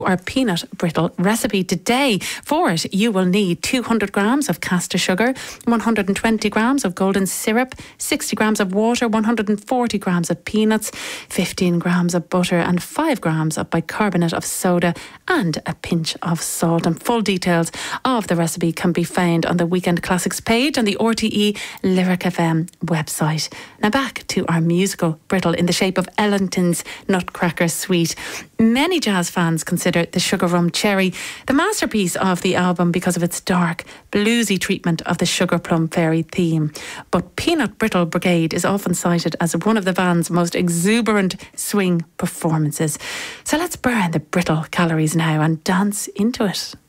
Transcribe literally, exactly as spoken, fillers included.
Our peanut brittle recipe today. For it, you will need two hundred grams of caster sugar, one hundred twenty grams of golden syrup, sixty grams of water, one hundred forty grams of peanuts, fifteen grams of butter and five grams of bicarbonate of soda and a pinch of salt. And full details of the recipe can be found on the Weekend Classics page on the R T E Lyric F M website. Now back to our musical brittle in the shape of Ellington's Nutcracker Suite. Many jazz fans consider the Sugar Rum Cherry the masterpiece of the album because of its dark, bluesy treatment of the Sugar Plum Fairy theme. But Peanut Brittle Brigade is often cited as one of the band's most exuberant swing performances. So let's burn the brittle calories now and dance into it.